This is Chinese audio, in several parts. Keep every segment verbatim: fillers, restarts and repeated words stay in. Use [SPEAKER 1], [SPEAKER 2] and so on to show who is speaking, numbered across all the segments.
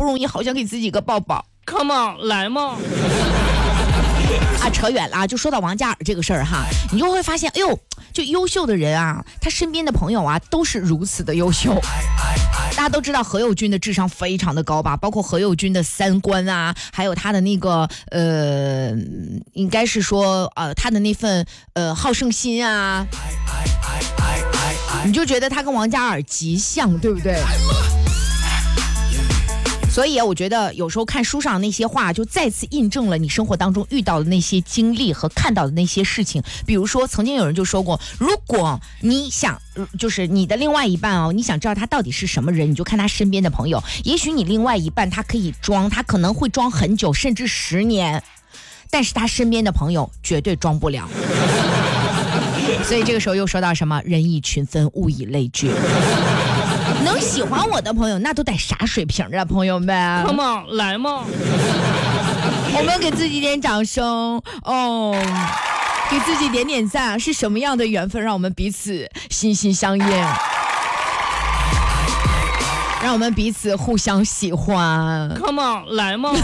[SPEAKER 1] 容易，好想给自己一个抱抱。
[SPEAKER 2] Come on， 来嘛！
[SPEAKER 1] 啊，扯远了，就说到王嘉尔这个事儿哈，你就会发现，哎呦，就优秀的人啊，他身边的朋友啊，都是如此的优秀。大家都知道何猷君的智商非常的高吧，包括何猷君的三观啊，还有他的那个呃，应该是说呃，他的那份呃好胜心啊，你就觉得他跟王嘉尔极像，对不对？所以我觉得有时候看书上那些话，就再次印证了你生活当中遇到的那些经历和看到的那些事情。比如说，曾经有人就说过，如果你想，就是你的另外一半哦，你想知道他到底是什么人，你就看他身边的朋友。也许你另外一半他可以装，他可能会装很久，甚至十年，但是他身边的朋友绝对装不了。所以这个时候又说到什么人以群分，物以类聚。能喜欢我的朋友那都得啥水平啊，朋友们
[SPEAKER 2] Come on， 来嘛！
[SPEAKER 1] 我们给自己点掌声哦，给自己点点赞。是什么样的缘分让我们彼此心心相印，让我们彼此互相喜欢。
[SPEAKER 2] Come on， 来嘛！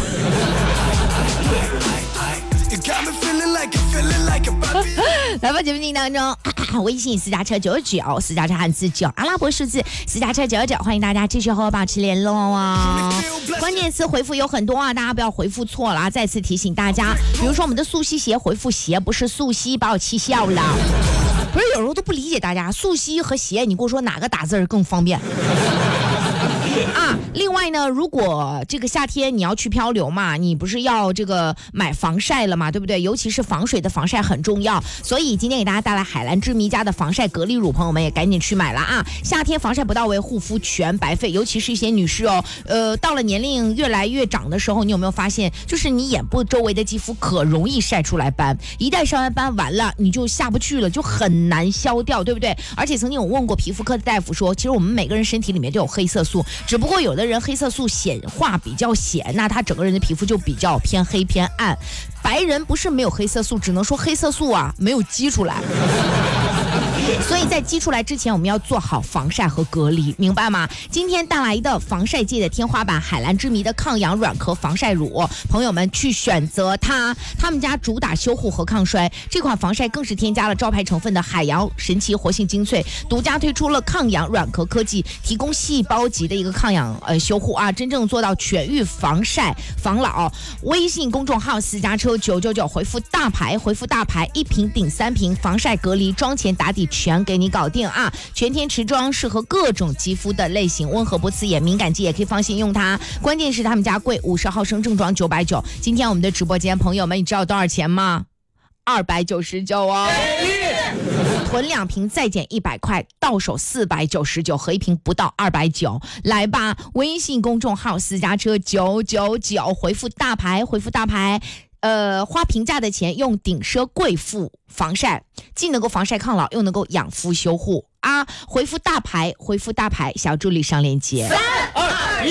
[SPEAKER 1] 来吧，节目进行当中，微信私家车九九九，私家车汉字九，阿拉伯数字私家车九九九，欢迎大家继续和我保持联络啊！关键词回复有很多啊，大家不要回复错了啊！再次提醒大家，比如说我们的素汐鞋回复鞋，不是素汐，把我气笑了。不是，有时候都不理解大家，素汐和鞋，你给我说哪个打字更方便？啊，另外呢，如果这个夏天你要去漂流嘛，你不是要这个买防晒了嘛，对不对？尤其是防水的防晒很重要，所以今天给大家带来海蓝之谜家的防晒隔离乳，朋友们也赶紧去买了啊！夏天防晒不到位，护肤全白费，尤其是一些女士哦，呃，到了年龄越来越长的时候，你有没有发现，就是你眼部周围的肌肤可容易晒出来斑，一旦晒完斑完了，你就下不去了，就很难消掉，对不对？而且曾经我问过皮肤科的大夫说，其实我们每个人身体里面都有黑色素，只不过有的人黑色素显化比较显，那他整个人的皮肤就比较偏黑偏暗。白人不是没有黑色素，只能说黑色素啊没有激出来。所以在激出来之前，我们要做好防晒和隔离，明白吗？今天带来的防晒界的天花板海蓝之谜的抗氧软壳防晒乳，朋友们去选择它，他们家主打修护和抗衰，这款防晒更是添加了招牌成分的海洋神奇活性精粹，独家推出了抗氧软壳科技，提供细胞级的一个抗氧呃修护啊，真正做到全域防晒防老。微信公众号私家车九九九，回复大牌，回复大牌，一瓶顶三瓶，防晒隔离妆前打底全给你搞定啊！全天持妆，适合各种肌肤的类型，温和不刺眼，敏感肌也可以放心用它。关键是他们家贵，五十毫升正装九百九。今天我们的直播间朋友们，你知道多少钱吗？二百九十九哦。囤两瓶再减一百块，到手四百九十九，合一瓶不到二百九。来吧，微信公众号私家车九九九，回复大牌，回复大牌。呃，花平价的钱用顶奢贵妇防晒，既能够防晒抗老，又能够养肤修护啊！回复大牌，回复大牌，小助理上链接。三二